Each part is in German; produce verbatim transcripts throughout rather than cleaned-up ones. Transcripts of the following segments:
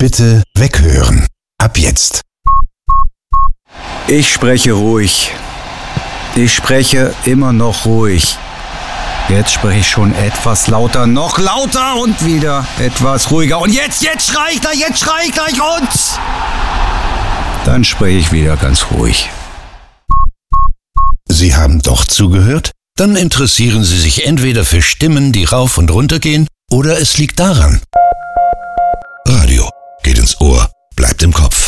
Bitte weghören. Ab jetzt. Ich spreche ruhig. Ich spreche immer noch ruhig. Jetzt spreche ich schon etwas lauter, noch lauter und wieder etwas ruhiger. Und jetzt, jetzt schrei ich gleich, jetzt schrei ich gleich und... Dann spreche ich wieder ganz ruhig. Sie haben doch zugehört? Dann interessieren Sie sich entweder für Stimmen, die rauf und runter gehen, oder es liegt daran. Radio geht ins Ohr, bleibt im Kopf.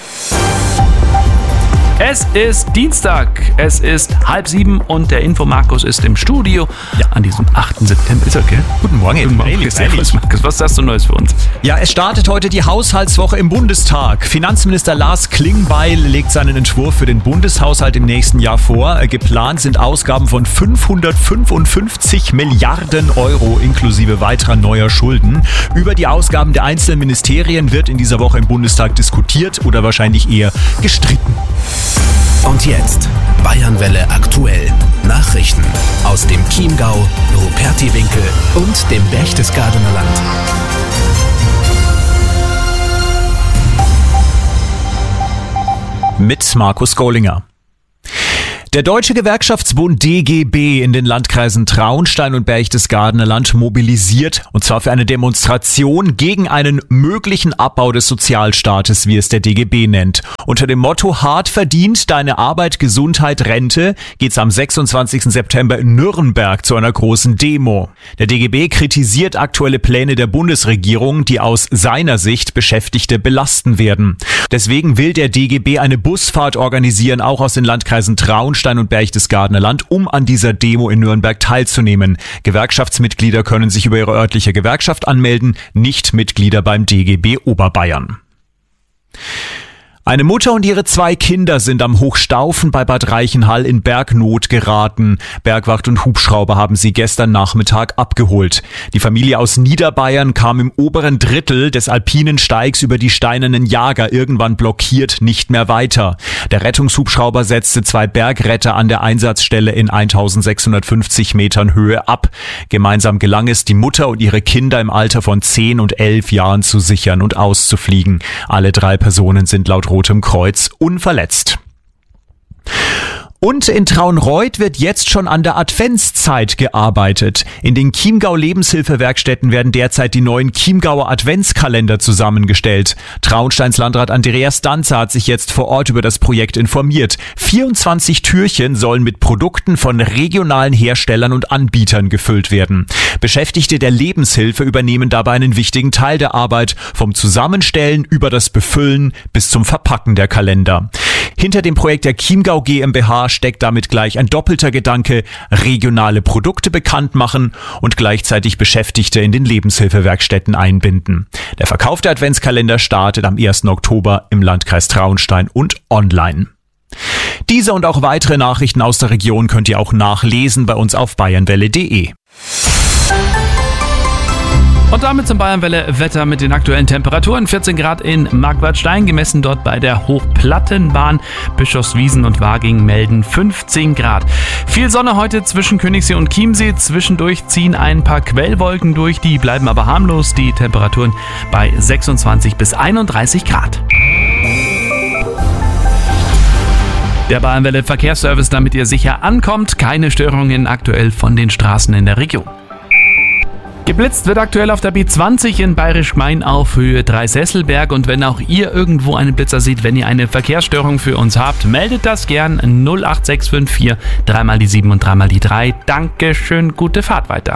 Es ist Dienstag, es ist halb sieben und der Infomarkus ist im Studio. Ja, an diesem achten September. Ist okay? Guten Morgen, Guten Morgen. Servus, Markus. Was hast du Neues für uns? Ja, es startet heute die Haushaltswoche im Bundestag. Finanzminister Lars Klingbeil legt seinen Entwurf für den Bundeshaushalt im nächsten Jahr vor. Geplant sind Ausgaben von fünfhundertfünfundfünfzig Milliarden Euro inklusive weiterer neuer Schulden. Über die Ausgaben der einzelnen Ministerien wird in dieser Woche im Bundestag diskutiert oder wahrscheinlich eher gestritten. Und jetzt Bayernwelle aktuell. Nachrichten aus dem Chiemgau, Rupertiwinkel und dem Berchtesgadener Land. Mit Markus Gollinger. Der Deutsche Gewerkschaftsbund D G B in den Landkreisen Traunstein und Berchtesgadener Land mobilisiert, und zwar für eine Demonstration gegen einen möglichen Abbau des Sozialstaates, wie es der D G B nennt. Unter dem Motto Hart verdient, deine Arbeit, Gesundheit, Rente geht's am sechsundzwanzigsten September in Nürnberg zu einer großen Demo. Der D G B kritisiert aktuelle Pläne der Bundesregierung, die aus seiner Sicht Beschäftigte belasten werden. Deswegen will der D G B eine Busfahrt organisieren, auch aus den Landkreisen Traunstein und Berchtesgadener Land, um an dieser Demo in Nürnberg teilzunehmen. Gewerkschaftsmitglieder können sich über ihre örtliche Gewerkschaft anmelden, nicht Mitglieder beim D G B Oberbayern. Eine Mutter und ihre zwei Kinder sind am Hochstaufen bei Bad Reichenhall in Bergnot geraten. Bergwacht und Hubschrauber haben sie gestern Nachmittag abgeholt. Die Familie aus Niederbayern kam im oberen Drittel des alpinen Steigs über die steinernen Jager irgendwann blockiert nicht mehr weiter. Der Rettungshubschrauber setzte zwei Bergretter an der Einsatzstelle in eintausendsechshundertfünfzig Metern Höhe ab. Gemeinsam gelang es, die Mutter und ihre Kinder im Alter von zehn und elf Jahren zu sichern und auszufliegen. Alle drei Personen sind laut Rotem Kreuz unverletzt. Und in Traunreut wird jetzt schon an der Adventszeit gearbeitet. In den Chiemgau Lebenshilfewerkstätten werden derzeit die neuen Chiemgauer Adventskalender zusammengestellt. Traunsteins Landrat Andreas Danzer hat sich jetzt vor Ort über das Projekt informiert. vierundzwanzig Türchen sollen mit Produkten von regionalen Herstellern und Anbietern gefüllt werden. Beschäftigte der Lebenshilfe übernehmen dabei einen wichtigen Teil der Arbeit, vom Zusammenstellen über das Befüllen bis zum Verpacken der Kalender. Hinter dem Projekt der Chiemgau GmbH steckt damit gleich ein doppelter Gedanke: regionale Produkte bekannt machen und gleichzeitig Beschäftigte in den Lebenshilfewerkstätten einbinden. Der Verkauf der Adventskalender startet am ersten Oktober im Landkreis Traunstein und online. Diese und auch weitere Nachrichten aus der Region könnt ihr auch nachlesen bei uns auf bayernwelle punkt de. Und damit zum Bayernwelle-Wetter mit den aktuellen Temperaturen. vierzehn Grad in Marquardstein, gemessen dort bei der Hochplattenbahn. Bischofswiesen und Waging melden fünfzehn Grad. Viel Sonne heute zwischen Königssee und Chiemsee. Zwischendurch ziehen ein paar Quellwolken durch, die bleiben aber harmlos. Die Temperaturen bei sechsundzwanzig bis einunddreißig Grad. Der Bayernwelle-Verkehrsservice, damit ihr sicher ankommt. Keine Störungen aktuell von den Straßen in der Region. Geblitzt wird aktuell auf der B zwanzig in Bayerisch-Main auf Höhe Dreisesselberg, und wenn auch ihr irgendwo einen Blitzer seht, wenn ihr eine Verkehrsstörung für uns habt, meldet das gern null acht sechs fünf vier, dreimal die sieben und dreimal die drei. Dankeschön, gute Fahrt weiter.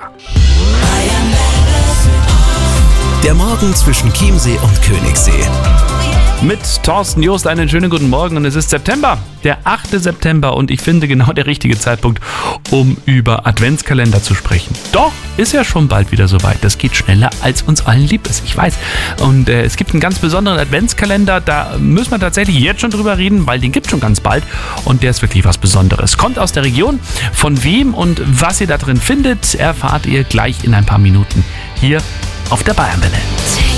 Der Morgen zwischen Chiemsee und Königssee. Mit Thorsten Joost einen schönen guten Morgen, und es ist September, der achte September, und ich finde genau der richtige Zeitpunkt, um über Adventskalender zu sprechen. Doch, ist ja schon bald wieder soweit. Das geht schneller, als uns allen lieb ist, ich weiß. Und äh, es gibt einen ganz besonderen Adventskalender, da müssen wir tatsächlich jetzt schon drüber reden, weil den gibt es schon ganz bald, und der ist wirklich was Besonderes. Kommt aus der Region, von wem und was ihr da drin findet, erfahrt ihr gleich in ein paar Minuten hier auf der Bayernwelle.